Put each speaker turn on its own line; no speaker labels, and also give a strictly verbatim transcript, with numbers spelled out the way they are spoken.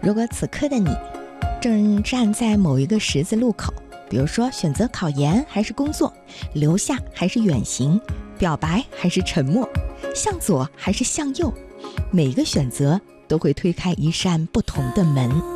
如果此刻的你正站在某一个十字路口，比如说选择考研还是工作，留下还是远行，表白还是沉默，向左还是向右，每一个选择都会推开一扇不同的门。